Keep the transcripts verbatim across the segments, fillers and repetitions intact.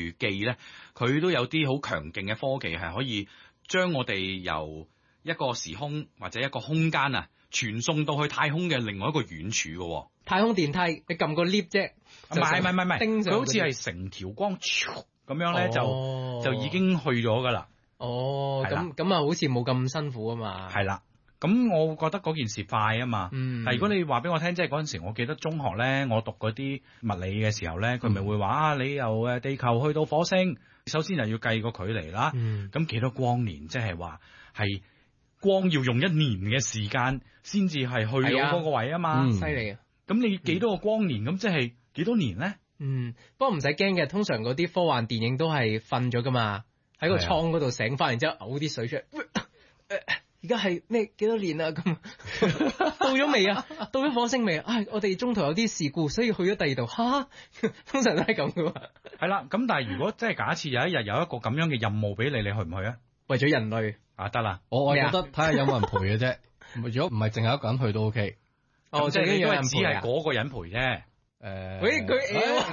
如記咧，佢都有啲好強勁嘅科技，係可以將我哋由一個時空或者一個空間啊，傳送到去太空嘅另外一個遠處嘅。 太空電梯，你撳個 lift 啫， 唔係唔係唔係，佢好似係係成條光咁樣咧， 哦就就已經去咗噶啦。 哦，咁咁啊，好似冇咁辛苦啊嘛。 係啦。咁我覺得嗰件事快啊嘛， 嗯、 但如果你話俾我聽，即係嗰陣時，我記得中學咧，我讀嗰啲物理嘅時候咧，佢咪會話啊，你由誒地球去到火星，首先就要計個距離啦。咁幾、嗯、多光年，即係話係光要用一年嘅時間先至係去到嗰個位啊嘛， 犀利啊！ 咁、嗯、你幾多個光年，咁即係幾多年咧？ 嗯，不過唔使驚嘅，通常嗰啲科幻電影都係瞓咗噶嘛，喺個倉嗰度醒翻，然之後嘔啲水出嚟。而家係咩幾多年啊？咁到咗未啊？到咗火星未啊？唉，我哋中途有啲事故，所以去咗第二度。吓，通常都係咁噶嘛。係啦，咁但係如果即係假設有一日有一個咁樣嘅任務俾你，你去唔去啊？ 為咗人類啊，得啦， 我我覺得睇下有冇人陪嘅啫。如果唔係淨係一個人去都 OK。 哦，即係你都係只係嗰個人陪啫。 誒，喂，佢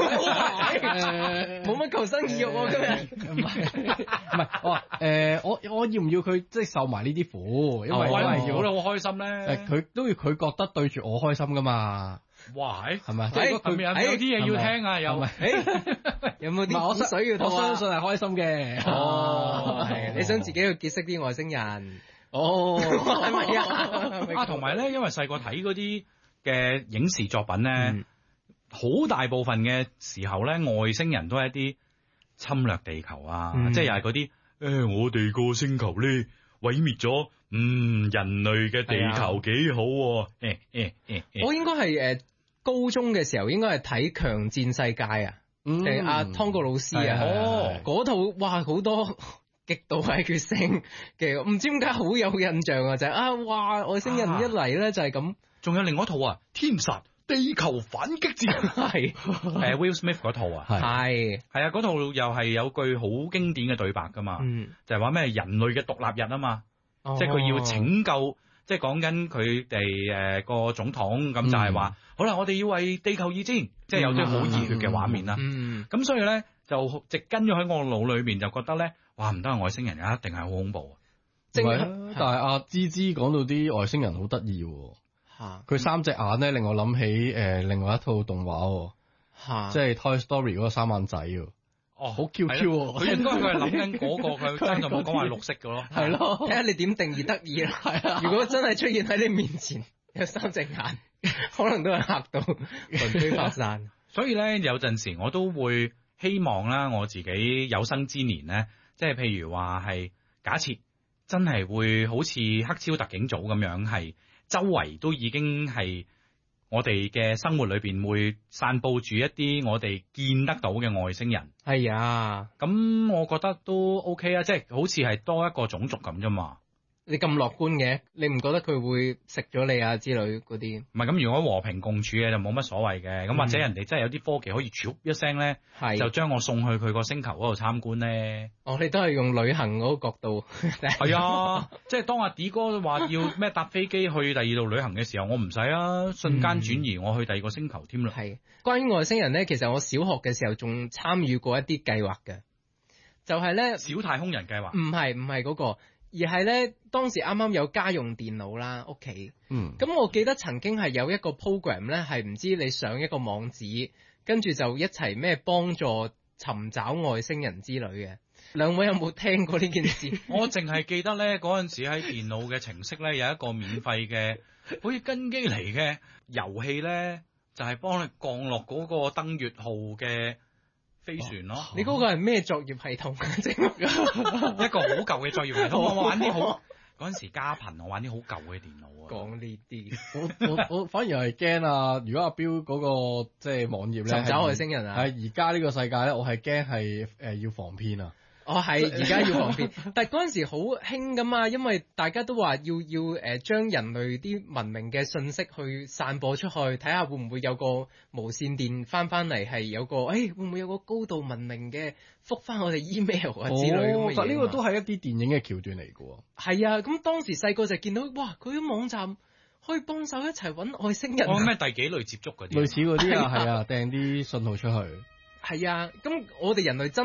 誒，冇乜求生意欲喎，今日唔係唔係，我話誒，我我要唔要佢即係受埋呢啲苦？因為我係要得好開心咧。 誒，佢都要佢覺得對住我開心噶嘛。 哇，係係咪？ 即係佢有啲嘢要聽啊，又有冇啲苦水要吐啊？ 我相信係開心嘅。 哦，係你想自己去結識啲外星人？哦，係咪啊？ 啊，同埋咧，因為細個睇嗰啲嘅影視作品咧。好大部分嘅時候咧，外星人都係一啲侵略地球啊，嗯、即係又係嗰啲誒，我哋個星球咧毀滅咗，嗯，人類嘅地球幾好、啊，誒誒誒， 我應該係誒高中嘅時候應該係睇《強戰世界》啊，誒阿湯告魯斯啊，哦，嗰套哇好多極度係血腥嘅，唔知點解好有印象啊，就係、是、啊哇外星人一嚟咧就係咁， 仲、啊、有另外一套啊，天殺。地球反擊戰係誒 Will Smith 嗰套啊， 係係啊，嗰套又係有句好經典嘅對白噶嘛，嗯、就係話咩人類嘅獨立日啊嘛，哦、即係佢要拯救，即係講緊佢哋誒個總統咁就係話，嗯、好啦，我哋要為地球而戰，即係有啲好熱血嘅畫面啦。咁、嗯嗯、所以咧就直跟咗喺我腦裏面就覺得咧，哇唔得，外星人一定係好恐怖啊！ 唔係啊，但係阿芝芝講到啲外星人好得意喎。佢三隻眼咧，令我諗起誒、呃、另外一套動畫，哈即係 Toy Story 嗰個三眼仔喎。哦，好 Q Q 喎！ 佢應該佢係諗緊嗰個，佢真就冇講話綠色嘅咯。 係咯，睇下你點定義得意啦。係啊，如果真係出現喺你面前有三隻眼，可能都係嚇到魂飛魄散。 所以咧，有陣時我都會希望啦，我自己有生之年咧，即係譬如話係假設真係會好似黑超特警組咁樣係。周圍都已經係我哋嘅生活裏邊會散佈住一啲我哋見得到嘅外星人。 係啊， 咁我覺得都 OK 啊，即係好似係多一個種族咁啫嘛。 你咁樂觀嘅，你唔覺得佢會食咗你啊之類嗰啲？ 唔係咁，如果和平共處嘅就冇乜所謂嘅。咁、嗯、或者人哋真係有啲科技可以咻一聲咧，是就將我送去佢個星球嗰度參觀咧。 哦，你都係用旅行嗰個角度。 係啊，即係當阿 D 哥話要咩搭飛機去第二度旅行嘅時候，我唔使啊，瞬間轉移我去第二個星球添啦。 係、嗯、關於外星人咧，其實我小學嘅時候仲參與過一啲計劃嘅，就係、是、咧小太空人計劃。 唔係唔係嗰個。而係咧，當時啱啱有家用電腦啦，屋企。嗯。咁我記得曾經係有一個 program 咧，係唔知你上一個網址，跟住就一齊咩幫助尋找外星人之類嘅。兩位有冇聽過呢件事？ 我淨係記得咧，嗰陣時喺電腦嘅程式咧有一個免費嘅，好似根基嚟嘅遊戲咧，就係、是、幫你降落嗰個登月號嘅飛船咯。 你嗰個係咩作業系統啊？ 一個好舊嘅作業系統，我玩啲好嗰陣時家貧，我玩啲好舊嘅電腦啊。 講呢啲， 我我我反而係驚啊！如果阿彪嗰個即係網頁咧， 尋找外星人啊， 係而家呢個世界咧，我係驚係誒要防騙啊！ 哦，係而家要防騙，但係嗰陣時好興噶嘛，因為大家都話要要誒將人類啲文明嘅信息去散播出去，睇下會唔會有個無線電翻翻嚟，係有個誒、欸、會唔會有個高度文明嘅覆翻我哋 email 啊之類咁嘅嘢。 但呢個都係一啲電影嘅橋段嚟㗎。 係啊，咁當時細個就見到哇，佢啲網站可以幫手一齊揾外星人。 哦，咩第幾類接觸嗰啲？ 類似嗰啲啊，係啊，掟啲信號出去。 係啊，咁我哋人類真